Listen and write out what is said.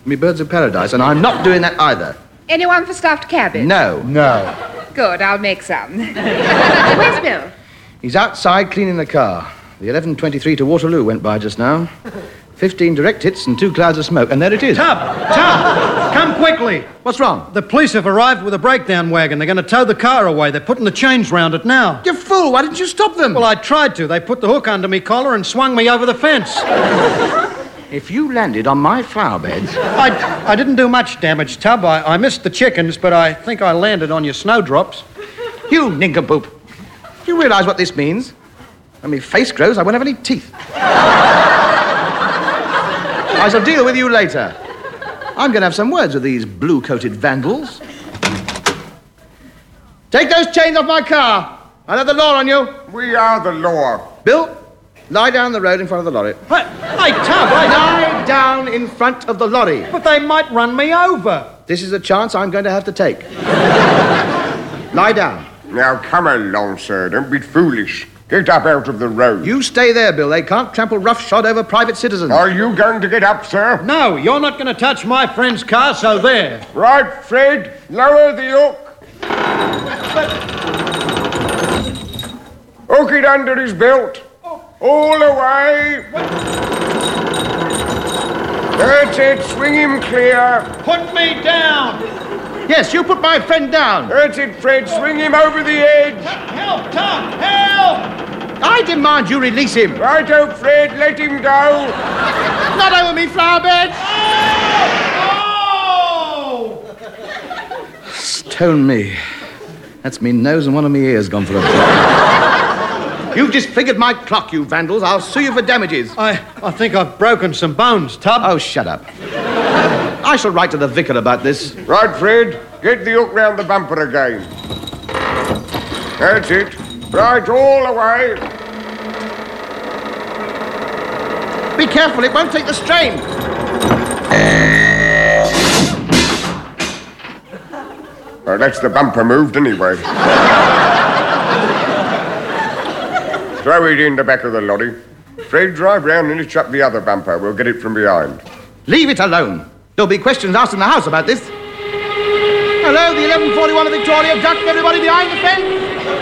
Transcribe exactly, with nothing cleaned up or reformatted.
Me birds of paradise, and I'm not doing that either. Anyone for stuffed cabbage? No. No. Good, I'll make some. Where's Bill? He's outside cleaning the car. The eleven twenty-three to Waterloo went by just now. Fifteen direct hits and two clouds of smoke, and there it is. Tub! Tub! Come quickly! What's wrong? The police have arrived with a breakdown wagon. They're going to tow the car away. They're putting the chains round it now. You fool! Why didn't you stop them? Well, I tried to. They put the hook under me collar and swung me over the fence. If you landed on my flower beds... I, I didn't do much damage, Tub. I, I missed the chickens, but I think I landed on your snowdrops. You nincompoop. Do you realise what this means? When my face grows, I won't have any teeth. I shall deal with you later. I'm going to have some words with these blue-coated vandals. Take those chains off my car. I'll have the law on you. We are the law. Bill, lie down the road in front of the lorry. What? Hey, Tub, I... Lie down in front of the lorry. But they might run me over. This is a chance I'm going to have to take. Lie down. Now, come along, sir. Don't be foolish. Get up out of the road. You stay there, Bill. They can't trample roughshod over private citizens. Are you going to get up, sir? No, you're not going to touch my friend's car, so there. Right, Fred. Lower the hook. Hook it under his belt. All the way. That's it. Swing him clear. Put me down. Yes, you put my friend down. That's it, Fred. Swing him over the edge. Help, Tom! Help! I demand you release him. Righto, Fred. Let him go. Not over me, flower bed. Oh! Stone me. That's me nose and one of me ears gone for a blow. You've disfigured my clock, you vandals. I'll sue you for damages. I, I think I've broken some bones, Tub. Oh, shut up. I shall write to the vicar about this. Right, Fred. Get the hook round the bumper again. That's it. Right, all the way. Be careful, it won't take the strain. Well, that's the bumper moved anyway. Throw it in the back of the lorry. Fred, drive round and hitch up the other bumper. We'll get it from behind. Leave it alone. There'll be questions asked in the house about this. Hello, the eleven forty-one of Victoria. Duck everybody behind the fence.